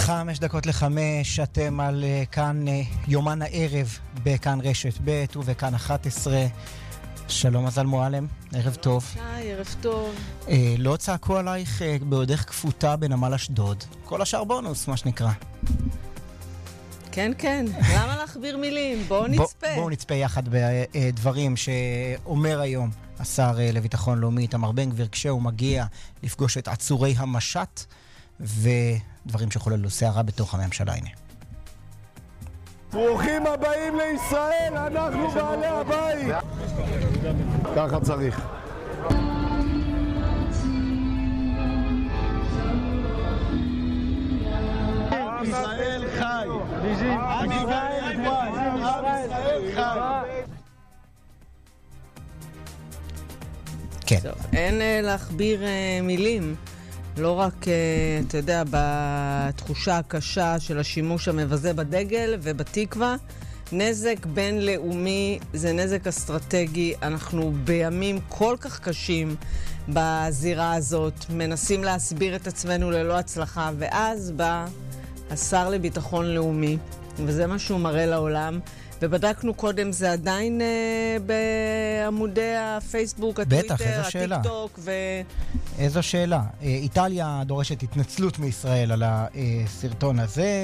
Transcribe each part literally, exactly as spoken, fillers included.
חמש דקות לחמש, אתם על כאן יומן הערב בכאן רשת ב' ובכאן אחת עשרה. שלום מזל מועלם, ערב טוב. היי, ערב טוב. אה, לא צעקו עלייך אה, בעודך כפותה בנמל אשדוד. כל השאר בונוס, מה שנקרא. כן, כן. למה להכביר מילים? בואו נצפה. בואו בוא נצפה יחד בדברים שאומר היום השר לביטחון לאומי איתמר בן גביר, כשהוא מגיע לפגוש את עצורי המשט, ודברים שחוללו סערה בתוך הממשלה. הנה. ברוכים הבאים לישראל, אנחנו בעלי הבית. ככה צריך. עם ישראל חי. עם ישראל חי. כן. אין להכביר מילים. לא רק, אתה יודע, בתחושה הקשה של השימוש המבזה בדגל ובתקווה, נזק בינלאומי זה נזק אסטרטגי. אנחנו בימים כל כך קשים בזירה הזאת, מנסים להסביר את עצמנו ללא הצלחה, ואז בא השר לביטחון לאומי, וזה מה שהוא מראה לעולם. ובדקנו קודם, זה עדיין אה, בעמודי הפייסבוק, הטוויטר, הטיק-טוק ו... איזו שאלה. איטליה דורשת התנצלות מישראל על הסרטון הזה.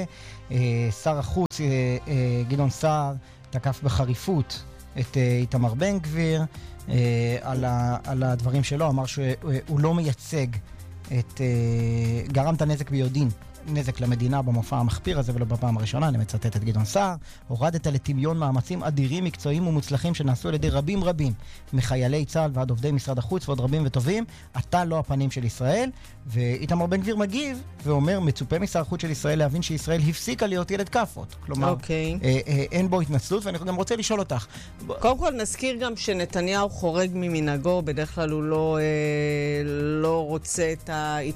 שר החוץ גדעון סער תקף בחריפות את איתמר בן גביר על, ה, על הדברים שלו, אמר שהוא לא מייצג את... גרם את הנזק ביודעין. נזק למדינה במופע המחפיר הזה ולא בפעם הראשונה. אני מצטט את גדעון סער: הורדת לטמיון מאמצים אדירים, מקצועיים ומוצלחים שנעשו על ידי רבים רבים מחיילי צה"ל ועד עובדי משרד החוץ ועוד רבים וטובים. אתה לא הפנים של ישראל. ואיתמר בן גביר מגיב ואומר, מצופה משר החוץ של ישראל להבין שישראל הפסיקה להיות ילד כפות. כלומר, okay. אה, אה, אין בו התנצלות. ואני גם רוצה לשאול אותך, קודם כל נזכיר גם שנתניהו חורג ממנהגו, בדרך כלל הוא לא, אה, לא רוצה את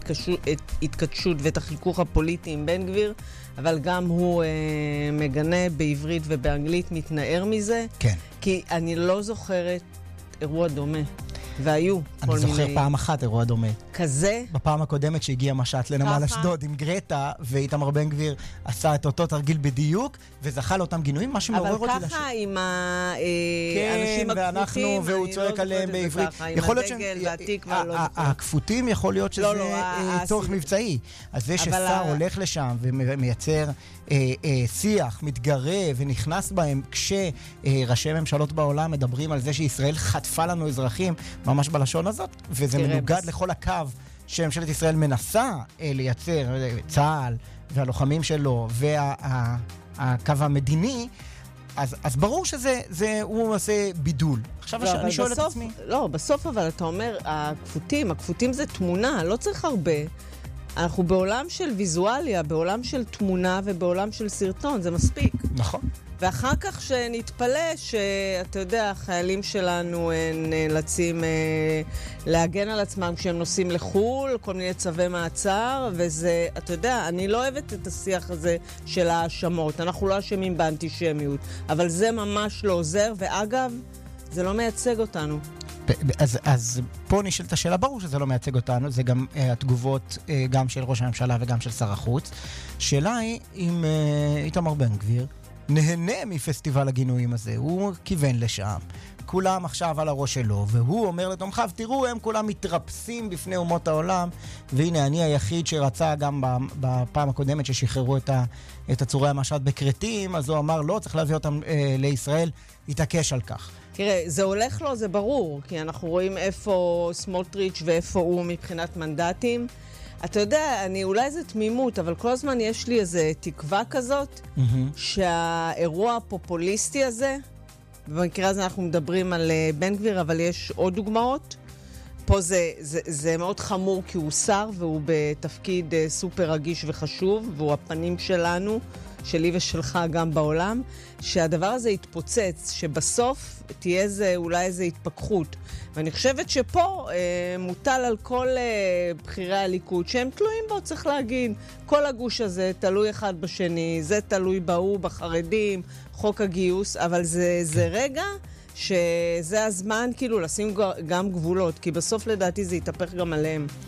ההתקדשות ואת החיכוך הפוליטי עם בן גביר, אבל גם הוא אה, מגנה בעברית ובאנגלית, מתנער מזה. כן. כי אני לא זוכרת אירוע דומה. והיו כל מיני... אני זוכר פעם אחת אירוע דומה. כזה? בפעם הקודמת שהגיע משט לנמל אשדוד עם גרטה, ואיתמר בן גביר עשה את אותו תרגיל בדיוק, וזכה לאותם גינויים, מה שמעורר אותי... אבל ככה עם האנשים כן, ואנחנו, והוא צועק עליהם בעברית. עם הדגל והתקווה, לא זוכר. הכפותים יכול להיות שזה צורך מבצעי. אז זה ששר הולך לשם ומייצר שיח, מתגרה ונכנס בהם, כשראשי ממשלות בעולם מדברים על זה שישראל חטפה לנו אזרחים, ממש בלשון הזאת, וזה מנוגד לכל הקו שממשלת ישראל מנסה לייצר, צה"ל והלוחמים שלו והקו המדיני, אז, אז ברור שזה, זה, הוא עושה בידול. עכשיו לא, אני שואל את עצמי. לא, בסוף אבל אתה אומר, הכפותים, הכפותים זה תמונה, לא צריך הרבה. אנחנו בעולם של ויזואליה, בעולם של תמונה ובעולם של סרטון, זה מספיק. נכון. ואחר כך שנתפלא שאתה יודע, החיילים שלנו נאלצים להגן על עצמם כשהם נוסעים לחול, כל מיני צווי מעצר, וזה, אתה יודע, אני לא אוהבת את השיח הזה של האשמות. אנחנו לא אשמים באנטישמיות, אבל זה ממש לא עוזר, ואגב, זה לא מייצג אותנו. אז, אז פה נשאל את השאלה, ברור שזה לא מייצג אותנו, זה גם uh, התגובות uh, גם של ראש הממשלה וגם של שר החוץ. שאלה היא אם uh, איתמר בן גביר נהנה מפסטיבל הגינויים הזה, הוא כיוון לשם, כולם עכשיו על הראש שלו, והוא אומר לתומכיו, תראו, הם כולם מתרפסים בפני אומות העולם, והנה אני היחיד שרצה גם בפעם הקודמת ששחררו את, ה, את הצורי המשט בקרטים, אז הוא אמר, לא, צריך להביא אותם אה, לישראל, יתעקש על כך. תראה, זה הולך לו, זה ברור, כי אנחנו רואים איפה סמוטריץ' ואיפה הוא מבחינת מנדטים. אתה יודע, אני אולי זה תמימות, אבל כל הזמן יש לי איזה תקווה כזאת, mm-hmm. שהאירוע הפופוליסטי הזה, במקרה הזה אנחנו מדברים על uh, בן גביר, אבל יש עוד דוגמאות. פה זה, זה, זה מאוד חמור כי הוא שר, והוא בתפקיד uh, סופר רגיש וחשוב, והוא הפנים שלנו, שלי ושלך גם בעולם, שהדבר הזה יתפוצץ, שבסוף תהיה איזה, אולי איזו התפכחות. ואני חושבת שפה אה, מוטל על כל אה, בחירי הליכוד, שהם תלויים בו, צריך להגיד. כל הגוש הזה תלוי אחד בשני, זה תלוי בהוא, בחרדים, חוק הגיוס, אבל זה, זה רגע שזה הזמן כאילו לשים גם גבולות, כי בסוף לדעתי זה יתהפך גם עליהם.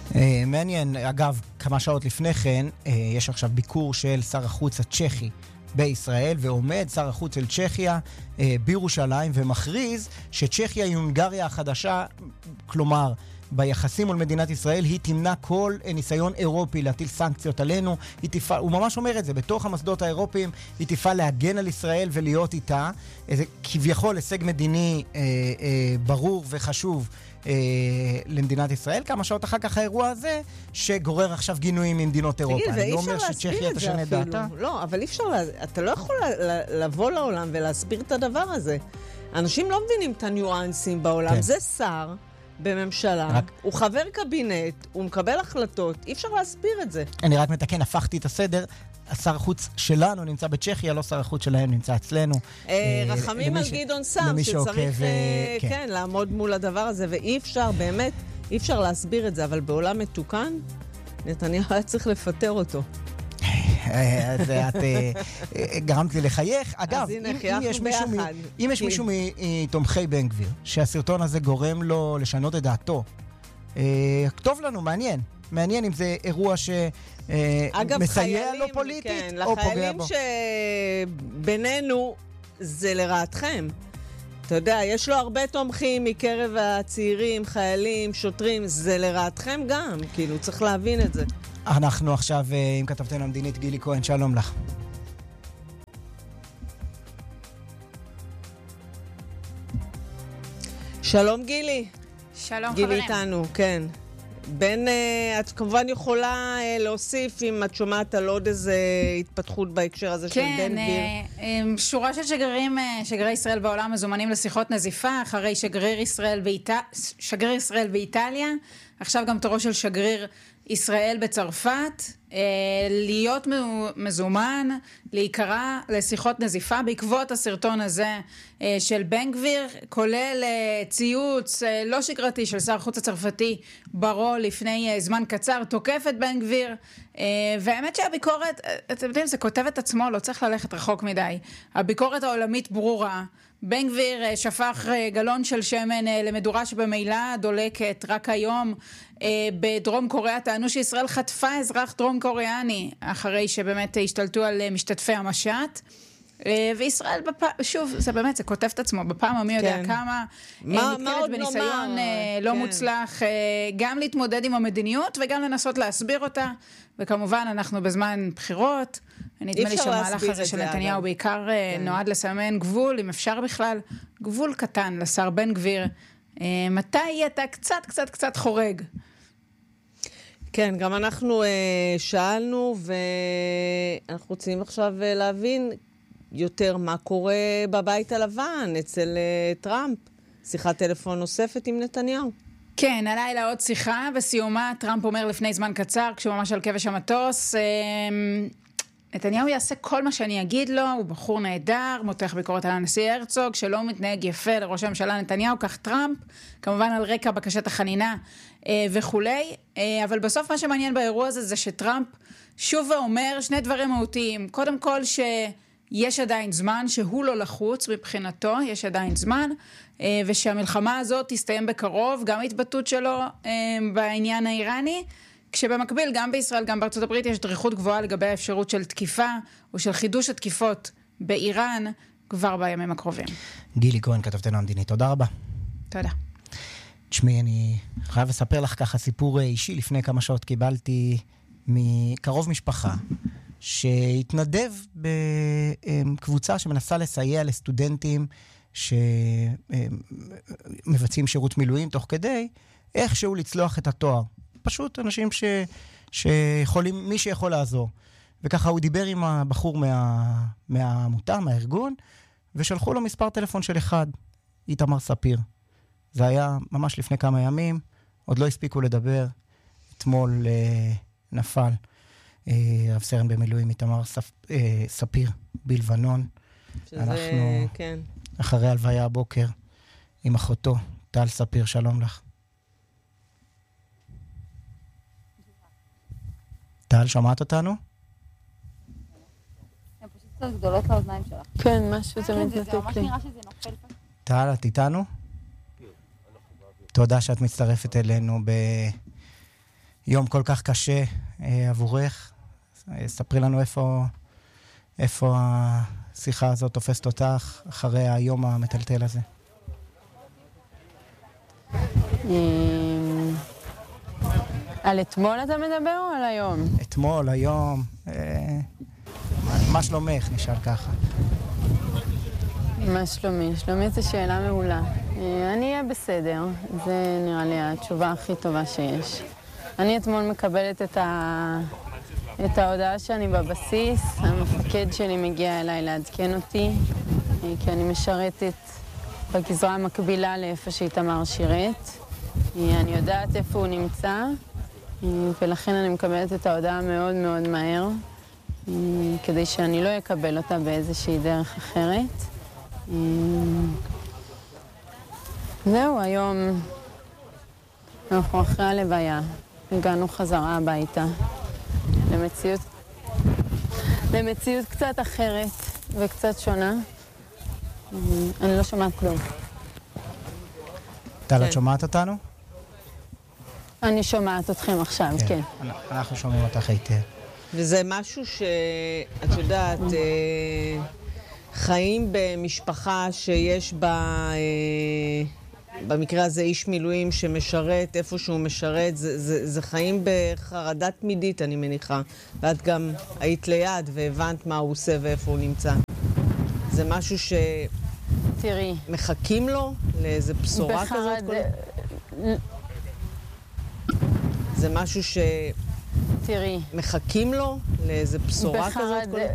מעניין, אגב, כמה שעות לפני כן, יש עכשיו ביקור של שר החוץ הצ'כי בישראל, ועומד שר החוץ של צ'כיה בירושלים ומכריז שצ'כיה היא הונגריה החדשה, כלומר, ביחסים מול מדינת ישראל היא תמנע כל ניסיון אירופי להטיל סנקציות עלינו. היא תפעל, הוא ממש אומר את זה, בתוך המוסדות האירופיים היא תפעל להגן על ישראל ולהיות איתה. איזה כביכול הישג מדיני אה, אה, ברור וחשוב אה, למדינת ישראל. כמה שעות אחר כך האירוע הזה שגורר עכשיו גינויים ממדינות אירופה. תגיד, ואי אפשר להסביר את זה אפילו. דאטה. לא, אבל אי אפשר, לה... אתה לא יכול לבוא לעולם ולהסביר את הדבר הזה. אנשים לא מבינים את הניואנסים בעולם. כן. זה שר בממשלה, רק... הוא חבר קבינט, הוא מקבל החלטות, אי אפשר להסביר את זה. אני רק מתקן, הפכתי את הסדר, השר החוץ שלנו נמצא בצ'כיה, לא שר החוץ שלהם נמצא אצלנו. רחמים על גדעון סער, שצריך כן, לעמוד מול הדבר הזה, ואי אפשר, באמת, אי אפשר להסביר את זה, אבל בעולם מתוקן, נתניהו היה צריך לפטר אותו. אז את גרמת לי לחייך. אגב, אם יש מישהו מתומכי בן גביר שהסרטון הזה גורם לו לשנות את דעתו, כתוב לנו, מעניין. מעניין אם זה אירוע שמסייע לו פוליטית או פוגע בו. לחיילים שבינינו זה לרעתכם. אתה יודע, יש לו הרבה תומכים מקרב הצעירים, חיילים, שוטרים, זה לרעתכם גם. כאילו, צריך להבין את זה. אנחנו עכשיו עם כתבתנו המדינית גילי כהן, שלום לך. שלום גילי. שלום גילי חברים. גילי איתנו, כן. בין, את כמובן יכולה להוסיף אם את שומעת על עוד איזה התפתחות בהקשר הזה כן, של בן גביר. כן, שורה של שגרירים, שגרירי ישראל בעולם מזומנים לשיחות נזיפה, אחרי שגריר ישראל, באיט... שגריר ישראל באיטליה, עכשיו גם תורו של שגריר ישראל בצרפת, להיות מזומן, להיקרא לשיחות נזיפה בעקבות הסרטון הזה של בן גביר, כולל ציוץ לא שגרתי של שר החוץ הצרפתי ברו לפני זמן קצר, תוקף את בן גביר, והאמת שהביקורת, אתם יודעים, זה כותב את עצמו, לא צריך ללכת רחוק מדי. הביקורת העולמית ברורה, בן גביר שפך גלון של שמן למדורה שבמילה דולקת. רק היום בדרום קוריאה טענו שישראל חטפה אזרח דרום קוריאני אחרי שבאמת השתלטו על משתתפי המשט, וישראל בפ... שוב, זה באמת, זה כותב את עצמו בפעם המי יודע כן. כמה מה, נתקלת בניסיון לא כן. מוצלח גם להתמודד עם המדיניות וגם לנסות להסביר אותה, וכמובן אנחנו בזמן בחירות, נדמה לי שהמהלך הזה של נתניהו בעיקר כן. נועד לסמן גבול, אם אפשר בכלל, גבול קטן לשר בן גביר. מתי אתה קצת קצת קצת חורג? כן, גם אנחנו שאלנו, ואנחנו רוצים עכשיו להבין יותר מה קורה בבית הלבן אצל טראמפ. שיחת טלפון נוספת עם נתניהו. כן, הלילה עוד שיחה, בסיומה טראמפ אומר לפני זמן קצר, כשהוא ממש על כבש המטוס, נתניהו יעשה כל מה שאני אגיד לו, הוא בחור נהדר, מותח ביקורת על הנשיא הרצוג, שלא מתנהג יפה לראש הממשלה נתניהו, כך טראמפ, כמובן על רקע בקשת החנינה אה, וכולי, אה, אבל בסוף מה שמעניין באירוע הזה זה שטראמפ שוב ואומר שני דברים מהותיים. קודם כל שיש עדיין זמן, שהוא לא לחוץ מבחינתו, יש עדיין זמן, אה, ושהמלחמה הזאת תסתיים בקרוב, גם התבטאות שלו אה, בעניין האיראני, כשבמקביל גם בישראל, גם בארצות הברית יש דריכות גבוהה לגבי האפשרות של תקיפה או של חידוש התקיפות באיראן כבר בימים הקרובים. גילי כהן, כתבתנו המדינית, תודה רבה. תודה. תשמעי, אני חייב לספר לך ככה סיפור אישי. לפני כמה שעות קיבלתי מקרוב משפחה שהתנדב בקבוצה שמנסה לסייע לסטודנטים שמבצעים שירות מילואים תוך כדי איכשהו לצלוח את התואר. פשוט אנשים ש... שיכולים, מי שיכול לעזור. וככה הוא דיבר עם הבחור מה... מהעמותה, מהארגון, ושלחו לו מספר טלפון של אחד, איתמר ספיר. זה היה ממש לפני כמה ימים, עוד לא הספיקו לדבר, אתמול אה, נפל אה, רב סרן במילואים איתמר ספ... אה, ספיר בלבנון. שזה, אנחנו כן. אחרי הלוויה הבוקר עם אחותו, טל ספיר, שלום לך. טל, שמעת אותנו? הן פשוט קצת גדולות לאוזניים שלך. כן, משהו זה מתנתק לי. זה ממש נראה שזה נופל. טל, את איתנו? תודה שאת מצטרפת אלינו יום כל כך קשה אה, עבורך. ספרי לנו איפה, איפה השיחה הזאת תופסת אותך אחרי היום המטלטל הזה. על אתמול אתה מדבר או על היום? אתמול, היום, אה, מה שלומך? נשאל ככה. מה שלומי? שלומי זו שאלה מעולה. אני אהיה בסדר, זה נראה לי התשובה הכי טובה שיש. אני אתמול מקבלת את, ה... את ההודעה שאני בבסיס, המפקד שלי מגיע אליי לעדכן אותי, כי אני משרתת בגזרה המקבילה לאיפה שאיתמר שירת. אני יודעת איפה הוא נמצא, ולכן אני מקבלת את ההודעה מאוד מאוד מהר, כדי שאני לא אקבל אותה באיזושהי דרך אחרת. זהו, היום אנחנו אחרי הלוויה, הגענו חזרה הביתה, למציאות, למציאות קצת אחרת וקצת שונה. אני לא שומעת כלום. טל, את שומעת אותנו? אני שומעת אתכם עכשיו, כן. אנחנו שומעים אותך היטב. וזה משהו שאת יודעת, חיים במשפחה שיש בה, במקרה הזה איש מילואים שמשרת איפה שהוא משרת, זה, זה, זה חיים בחרדה תמידית, אני מניחה. ואת גם היית ליד והבנת מה הוא עושה ואיפה הוא נמצא. זה משהו ש... תראי. מחכים לו לאיזו בשורה בחרד... כזאת? כל... זה משהו ש... תראי. מחכים לו לאיזו בשורה בחרד... כזאת? כל...